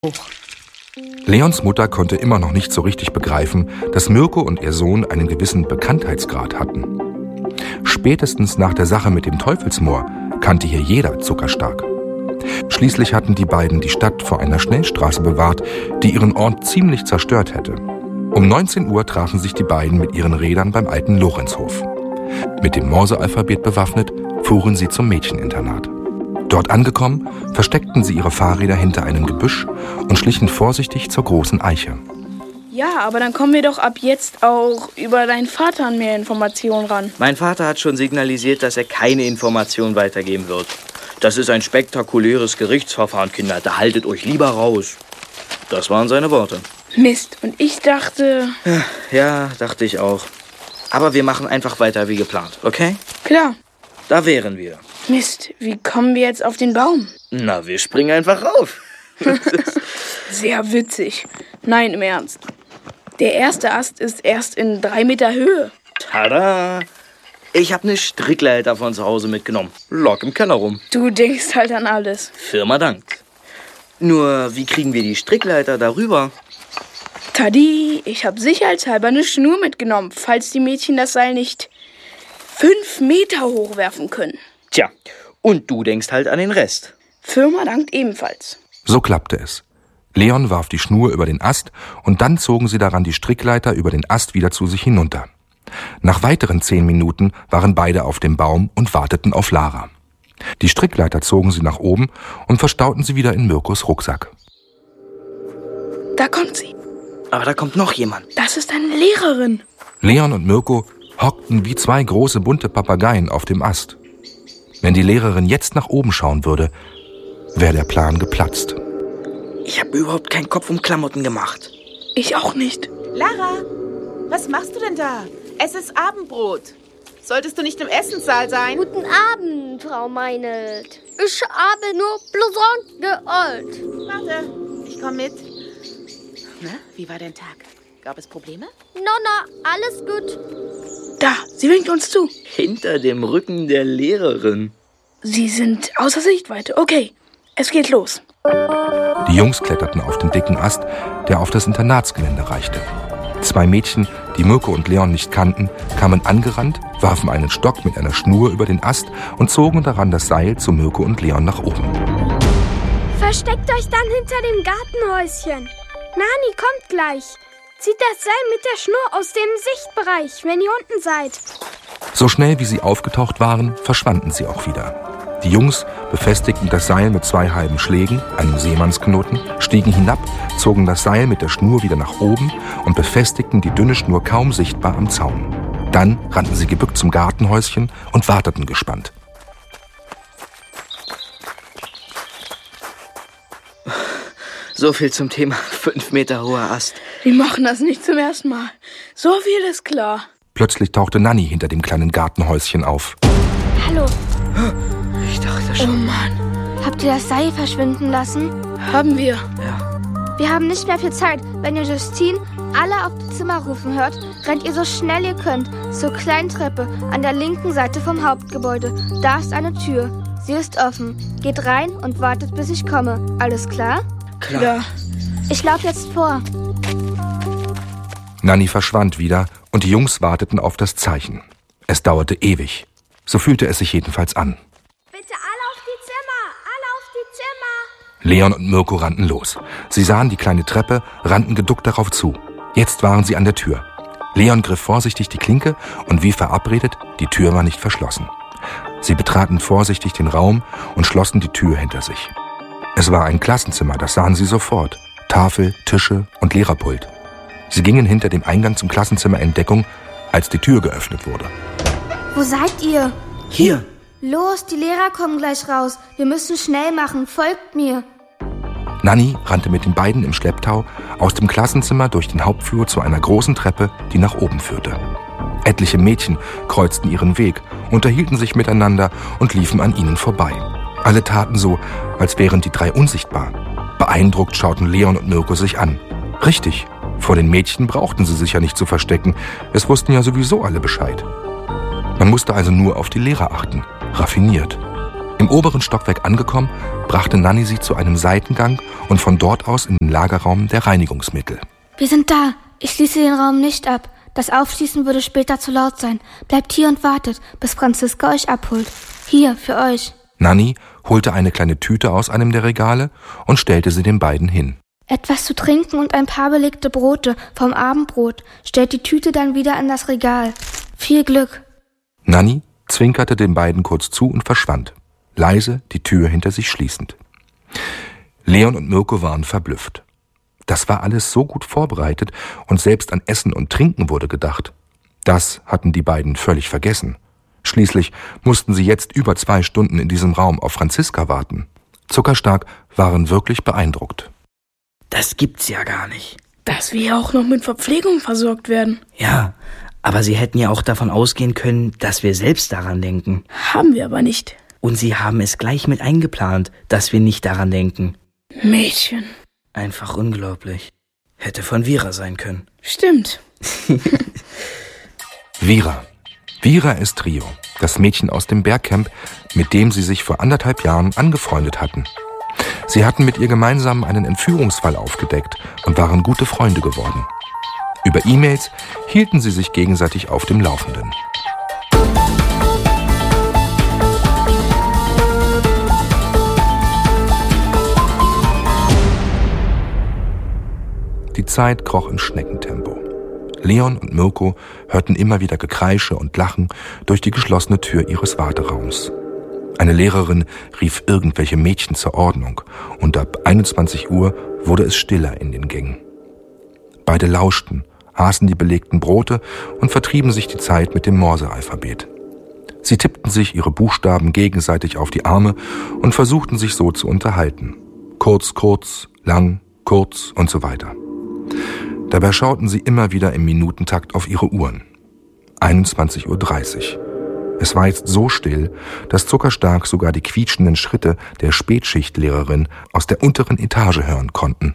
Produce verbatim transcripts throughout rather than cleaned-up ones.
Leons Mutter konnte immer noch nicht so richtig begreifen, dass Mirko und ihr Sohn einen gewissen Bekanntheitsgrad hatten. Spätestens nach der Sache mit dem Teufelsmoor kannte hier jeder Zuckerstark. Schließlich hatten die beiden die Stadt vor einer Schnellstraße bewahrt, die ihren Ort ziemlich zerstört hätte. Um neunzehn Uhr trafen sich die beiden mit ihren Rädern beim alten Lorenzhof. Mit dem Morsealphabet bewaffnet, fuhren sie zum Mädcheninternat. Dort angekommen, versteckten sie ihre Fahrräder hinter einem Gebüsch und schlichen vorsichtig zur großen Eiche. Ja, aber dann kommen wir doch ab jetzt auch über deinen Vater an mehr Informationen ran. Mein Vater hat schon signalisiert, dass er keine Informationen weitergeben wird. Das ist ein spektakuläres Gerichtsverfahren, Kinder. Da haltet euch lieber raus. Das waren seine Worte. Mist, und ich dachte... Ja, ja, dachte ich auch. Aber wir machen einfach weiter wie geplant, okay? Klar. Da wären wir. Mist, wie kommen wir jetzt auf den Baum? Na, wir springen einfach rauf. Sehr witzig. Nein, im Ernst. Der erste Ast ist erst in drei Meter Höhe. Tada! Ich habe eine Strickleiter von zu Hause mitgenommen. Lock im Keller rum. Du denkst halt an alles. Firma dankt. Nur, wie kriegen wir die Strickleiter darüber? Tadi, ich habe sicherheitshalber eine Schnur mitgenommen, falls die Mädchen das Seil nicht fünf Meter hochwerfen können. Tja, und du denkst halt an den Rest. Firma dankt ebenfalls. So klappte es. Leon warf die Schnur über den Ast und dann zogen sie daran die Strickleiter über den Ast wieder zu sich hinunter. Nach weiteren zehn Minuten waren beide auf dem Baum und warteten auf Lara. Die Strickleiter zogen sie nach oben und verstauten sie wieder in Mirkos Rucksack. Da kommt sie. Aber da kommt noch jemand. Das ist eine Lehrerin. Leon und Mirko hockten wie zwei große bunte Papageien auf dem Ast. Wenn die Lehrerin jetzt nach oben schauen würde, wäre der Plan geplatzt. Ich habe überhaupt keinen Kopf um Klamotten gemacht. Ich auch nicht. Lara, was machst du denn da? Es ist Abendbrot. Solltest du nicht im Essenssaal sein? Guten Abend, Frau Meinelt. Ich habe nur Blouson geholt. Warte, ich komme mit. Na, wie war dein Tag? Gab es Probleme? Nonna, alles gut. Da, sie winkt uns zu. Hinter dem Rücken der Lehrerin. Sie sind außer Sichtweite. Okay, es geht los. Die Jungs kletterten auf den dicken Ast, der auf das Internatsgelände reichte. Zwei Mädchen, die Mirko und Leon nicht kannten, kamen angerannt, warfen einen Stock mit einer Schnur über den Ast und zogen daran das Seil zu Mirko und Leon nach oben. Versteckt euch dann hinter dem Gartenhäuschen. Nani kommt gleich. Zieht das Seil mit der Schnur aus dem Sichtbereich, wenn ihr unten seid. So schnell wie sie aufgetaucht waren, verschwanden sie auch wieder. Die Jungs befestigten das Seil mit zwei halben Schlägen, einem Seemannsknoten, stiegen hinab, zogen das Seil mit der Schnur wieder nach oben und befestigten die dünne Schnur kaum sichtbar am Zaun. Dann rannten sie gebückt zum Gartenhäuschen und warteten gespannt. So viel zum Thema fünf Meter hoher Ast. Wir machen das nicht zum ersten Mal. So viel ist klar. Plötzlich tauchte Nanni hinter dem kleinen Gartenhäuschen auf. Hallo. Ich dachte Oh schon. Mann. Habt ihr das Seil verschwinden lassen? Haben wir. Ja. Wir haben nicht mehr viel Zeit. Wenn ihr Justine alle auf die Zimmer rufen hört, rennt ihr so schnell ihr könnt zur kleinen Treppe an der linken Seite vom Hauptgebäude. Da ist eine Tür. Sie ist offen. Geht rein und wartet, bis ich komme. Alles klar? Klar. Ja. Ich laufe jetzt vor. Nanni verschwand wieder und die Jungs warteten auf das Zeichen. Es dauerte ewig. So fühlte es sich jedenfalls an. Bitte alle auf die Zimmer! Alle auf die Zimmer! Leon und Mirko rannten los. Sie sahen die kleine Treppe, rannten geduckt darauf zu. Jetzt waren sie an der Tür. Leon griff vorsichtig die Klinke und wie verabredet, die Tür war nicht verschlossen. Sie betraten vorsichtig den Raum und schlossen die Tür hinter sich. Es war ein Klassenzimmer, das sahen sie sofort. Tafel, Tische und Lehrerpult. Sie gingen hinter dem Eingang zum Klassenzimmer in Deckung, als die Tür geöffnet wurde. Wo seid ihr? Hier. Los, die Lehrer kommen gleich raus. Wir müssen schnell machen. Folgt mir. Nanni rannte mit den beiden im Schlepptau aus dem Klassenzimmer durch den Hauptflur zu einer großen Treppe, die nach oben führte. Etliche Mädchen kreuzten ihren Weg, unterhielten sich miteinander und liefen an ihnen vorbei. Alle taten so, als wären die drei unsichtbar. Beeindruckt schauten Leon und Mirko sich an. Richtig, vor den Mädchen brauchten sie sich ja nicht zu verstecken. Es wussten ja sowieso alle Bescheid. Man musste also nur auf die Lehrer achten. Raffiniert. Im oberen Stockwerk angekommen, brachte Nanny sie zu einem Seitengang und von dort aus in den Lagerraum der Reinigungsmittel. Wir sind da. Ich schließe den Raum nicht ab. Das Aufschließen würde später zu laut sein. Bleibt hier und wartet, bis Franziska euch abholt. Hier, für euch. Nanny holte eine kleine Tüte aus einem der Regale und stellte sie den beiden hin. Etwas zu trinken und ein paar belegte Brote vom Abendbrot. Stellt die Tüte dann wieder in das Regal. Viel Glück. Nanny zwinkerte den beiden kurz zu und verschwand, leise die Tür hinter sich schließend. Leon und Mirko waren verblüfft. Das war alles so gut vorbereitet und selbst an Essen und Trinken wurde gedacht. Das hatten die beiden völlig vergessen. Schließlich mussten sie jetzt über zwei Stunden in diesem Raum auf Franziska warten. Zuckerstark waren wirklich beeindruckt. Das gibt's ja gar nicht. Dass wir auch noch mit Verpflegung versorgt werden. Ja, aber sie hätten ja auch davon ausgehen können, dass wir selbst daran denken. Haben wir aber nicht. Und sie haben es gleich mit eingeplant, dass wir nicht daran denken. Mädchen. Einfach unglaublich. Hätte von Vira sein können. Stimmt. Vira. Vira Estrio, das Mädchen aus dem Bergcamp, mit dem sie sich vor anderthalb Jahren angefreundet hatten. Sie hatten mit ihr gemeinsam einen Entführungsfall aufgedeckt und waren gute Freunde geworden. Über E-Mails hielten sie sich gegenseitig auf dem Laufenden. Die Zeit kroch in Schneckentempo. Leon und Mirko hörten immer wieder Gekreische und Lachen durch die geschlossene Tür ihres Warteraums. Eine Lehrerin rief irgendwelche Mädchen zur Ordnung und ab einundzwanzig Uhr wurde es stiller in den Gängen. Beide lauschten, aßen die belegten Brote und vertrieben sich die Zeit mit dem Morsealphabet. Sie tippten sich ihre Buchstaben gegenseitig auf die Arme und versuchten sich so zu unterhalten. Kurz, kurz, lang, kurz und so weiter. Dabei schauten sie immer wieder im Minutentakt auf ihre Uhren. einundzwanzig Uhr dreißig. Es war jetzt so still, dass Zuckerstark sogar die quietschenden Schritte der Spätschichtlehrerin aus der unteren Etage hören konnten.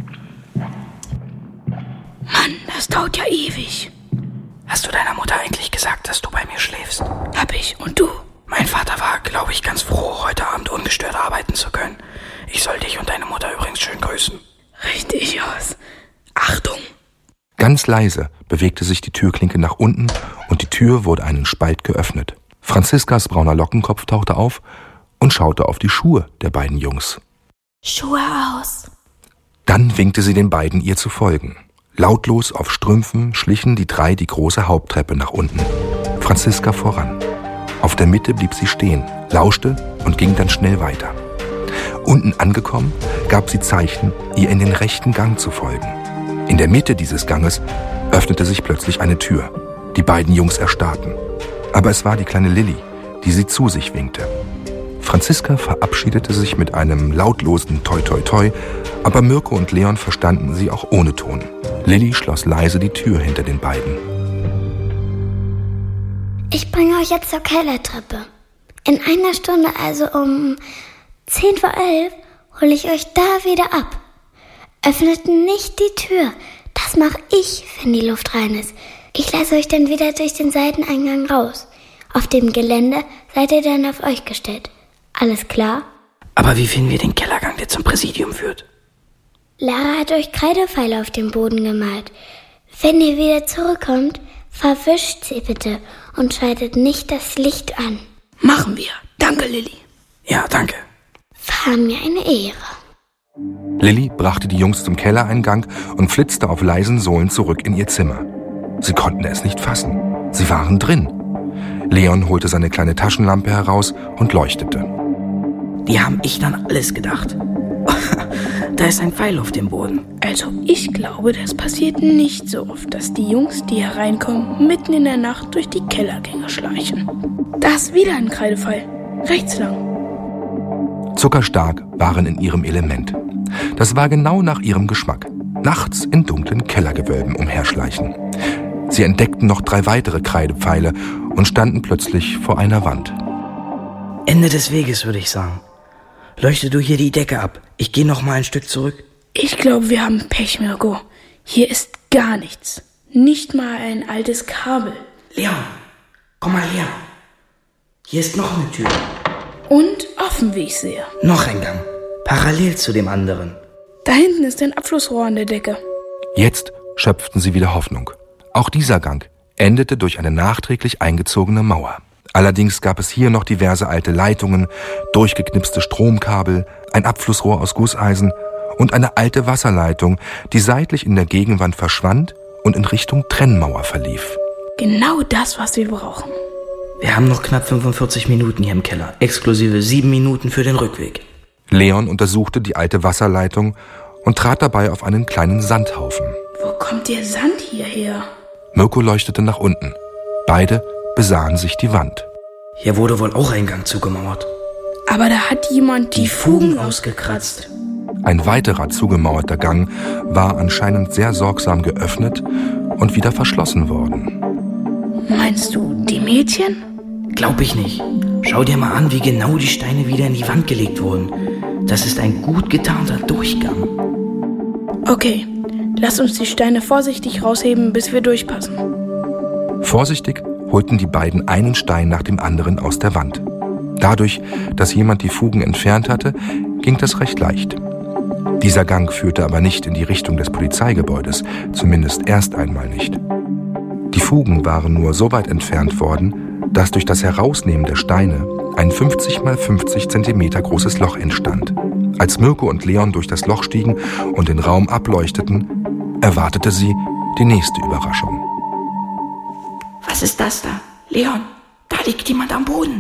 Mann, das dauert ja ewig. Hast du deiner Mutter eigentlich gesagt, dass du bei mir schläfst? Hab ich. Und du? Mein Vater war, glaube ich, ganz froh, heute Abend ungestört arbeiten zu können. Ich soll dich und deine Mutter übrigens schön grüßen. Richtig aus. Achtung! Ganz leise bewegte sich die Türklinke nach unten und die Tür wurde einen Spalt geöffnet. Franziskas brauner Lockenkopf tauchte auf und schaute auf die Schuhe der beiden Jungs. Schuhe aus. Dann winkte sie den beiden, ihr zu folgen. Lautlos auf Strümpfen schlichen die drei die große Haupttreppe nach unten. Franziska voran. Auf der Mitte blieb sie stehen, lauschte und ging dann schnell weiter. Unten angekommen, gab sie Zeichen, ihr in den rechten Gang zu folgen. In der Mitte dieses Ganges öffnete sich plötzlich eine Tür. Die beiden Jungs erstarrten. Aber es war die kleine Lilly, die sie zu sich winkte. Franziska verabschiedete sich mit einem lautlosen Toi Toi Toi, aber Mirko und Leon verstanden sie auch ohne Ton. Lilly schloss leise die Tür hinter den beiden. Ich bringe euch jetzt zur Kellertreppe. In einer Stunde, also um zehn vor elf, hole ich euch da wieder ab. Öffnet nicht die Tür. Das mache ich, wenn die Luft rein ist. Ich lasse euch dann wieder durch den Seiteneingang raus. Auf dem Gelände seid ihr dann auf euch gestellt. Alles klar? Aber wie finden wir den Kellergang, der zum Präsidium führt? Lara hat euch Kreidepfeile auf den Boden gemalt. Wenn ihr wieder zurückkommt, verwischt sie bitte und schaltet nicht das Licht an. Machen wir. Danke, Lilly. Ja, danke. War mir eine Ehre. Lilly brachte die Jungs zum Kellereingang und flitzte auf leisen Sohlen zurück in ihr Zimmer. Sie konnten es nicht fassen. Sie waren drin. Leon holte seine kleine Taschenlampe heraus und leuchtete. Die haben echt an alles gedacht. Da ist ein Pfeil auf dem Boden. Also ich glaube, das passiert nicht so oft, dass die Jungs, die hereinkommen, mitten in der Nacht durch die Kellergänge schleichen. Da ist wieder ein Kreidepfeil. Rechts lang. Zuckerstark waren in ihrem Element. Das war genau nach ihrem Geschmack. Nachts in dunklen Kellergewölben umherschleichen. Sie entdeckten noch drei weitere Kreidepfeile und standen plötzlich vor einer Wand. Ende des Weges, würde ich sagen. Leuchte du hier die Decke ab. Ich gehe noch mal ein Stück zurück. Ich glaube, wir haben Pech, Mirko. Hier ist gar nichts. Nicht mal ein altes Kabel. Leon, komm mal her. Hier ist noch eine Tür. Und offen, wie ich sehe. Noch ein Gang. Parallel zu dem anderen. Da hinten ist ein Abflussrohr an der Decke. Jetzt schöpften sie wieder Hoffnung. Auch dieser Gang endete durch eine nachträglich eingezogene Mauer. Allerdings gab es hier noch diverse alte Leitungen, durchgeknipste Stromkabel, ein Abflussrohr aus Gusseisen und eine alte Wasserleitung, die seitlich in der Gegenwand verschwand und in Richtung Trennmauer verlief. Genau das, was wir brauchen. Wir haben noch knapp fünfundvierzig Minuten hier im Keller, exklusive sieben Minuten für den Rückweg. Leon untersuchte die alte Wasserleitung und trat dabei auf einen kleinen Sandhaufen. Wo kommt der Sand hierher? Mirko leuchtete nach unten. Beide besahen sich die Wand. Hier wurde wohl auch ein Gang zugemauert. Aber da hat jemand die, die Fugen ausgekratzt. Ein weiterer zugemauerter Gang war anscheinend sehr sorgsam geöffnet und wieder verschlossen worden. Meinst du die Mädchen? Glaub ich nicht. Schau dir mal an, wie genau die Steine wieder in die Wand gelegt wurden. Das ist ein gut getarnter Durchgang. Okay, lass uns die Steine vorsichtig rausheben, bis wir durchpassen. Vorsichtig holten die beiden einen Stein nach dem anderen aus der Wand. Dadurch, dass jemand die Fugen entfernt hatte, ging das recht leicht. Dieser Gang führte aber nicht in die Richtung des Polizeigebäudes, zumindest erst einmal nicht. Die Fugen waren nur so weit entfernt worden, dass durch das Herausnehmen der Steine ein fünfzig mal fünfzig Zentimeter großes Loch entstand. Als Mirko und Leon durch das Loch stiegen und den Raum ableuchteten, erwartete sie die nächste Überraschung. Was ist das da? Leon, da liegt jemand am Boden.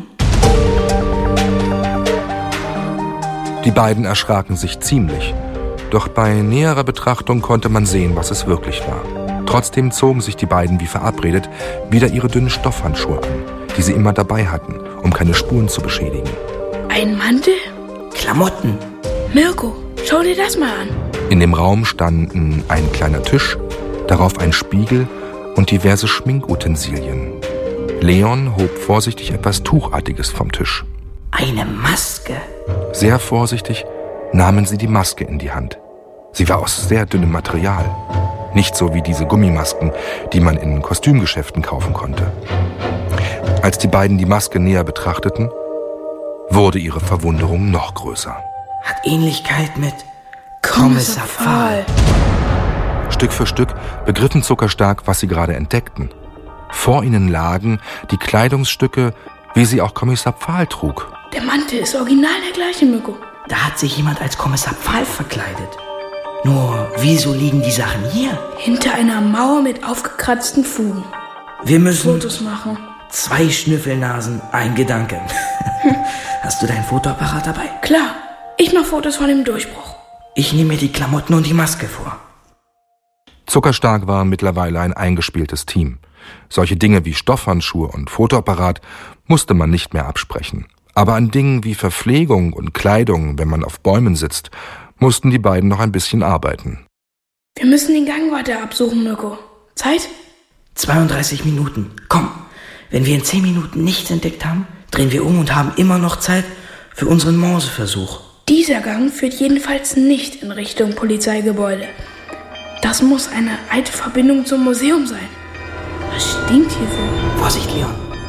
Die beiden erschraken sich ziemlich, doch bei näherer Betrachtung konnte man sehen, was es wirklich war. Trotzdem zogen sich die beiden wie verabredet wieder ihre dünnen Stoffhandschuhe an, die sie immer dabei hatten, um keine Spuren zu beschädigen. Ein Mantel? Klamotten. Mirko, schau dir das mal an. In dem Raum standen ein kleiner Tisch, darauf ein Spiegel und diverse Schminkutensilien. Leon hob vorsichtig etwas Tuchartiges vom Tisch. Eine Maske. Sehr vorsichtig nahmen sie die Maske in die Hand. Sie war aus sehr dünnem Material. Nicht so wie diese Gummimasken, die man in Kostümgeschäften kaufen konnte. Als die beiden die Maske näher betrachteten, wurde ihre Verwunderung noch größer. Hat Ähnlichkeit mit Kommissar Pfahl. Stück für Stück begriffen Zuckerstark, was sie gerade entdeckten. Vor ihnen lagen die Kleidungsstücke, wie sie auch Kommissar Pfahl trug. Der Mantel ist original der gleiche, Mirko. Da hat sich jemand als Kommissar Pfahl verkleidet. Nur, wieso liegen die Sachen hier? Hinter einer Mauer mit aufgekratzten Fugen. Wir müssen Fotos machen. Zwei Schnüffelnasen, ein Gedanke. Hast du deinen Fotoapparat dabei? Klar, ich mache Fotos von dem Durchbruch. Ich nehme mir die Klamotten und die Maske vor. Zuckerstark war mittlerweile ein eingespieltes Team. Solche Dinge wie Stoffhandschuhe und Fotoapparat musste man nicht mehr absprechen. Aber an Dingen wie Verpflegung und Kleidung, wenn man auf Bäumen sitzt, mussten die beiden noch ein bisschen arbeiten. Wir müssen den Gang weiter absuchen, Mirko. Zeit? zweiunddreißig Minuten. Komm, wenn wir in zehn Minuten nichts entdeckt haben, drehen wir um und haben immer noch Zeit für unseren Morseversuch. Dieser Gang führt jedenfalls nicht in Richtung Polizeigebäude. Das muss eine alte Verbindung zum Museum sein. Was stinkt hier so? Vorsicht, Leon.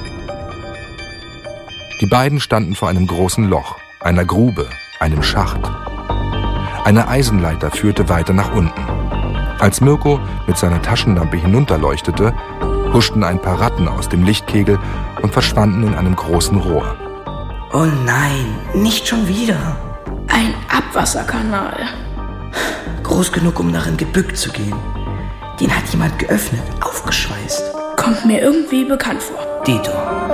Die beiden standen vor einem großen Loch, einer Grube, einem Schacht. Eine Eisenleiter führte weiter nach unten. Als Mirko mit seiner Taschenlampe hinunterleuchtete, huschten ein paar Ratten aus dem Lichtkegel und verschwanden in einem großen Rohr. Oh nein, nicht schon wieder. Ein Abwasserkanal. Groß genug, um darin gebückt zu gehen. Den hat jemand geöffnet, aufgeschweißt. Kommt mir irgendwie bekannt vor. Dito.